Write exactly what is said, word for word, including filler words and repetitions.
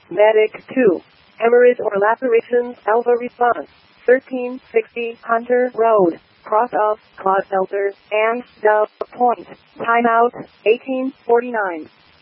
Medic two. Hemorrhage or lacerations, Alpha response. thirteen sixty Hunter Road. Cross of Claude Elder and Dove Point. Timeout eighteen forty-nine.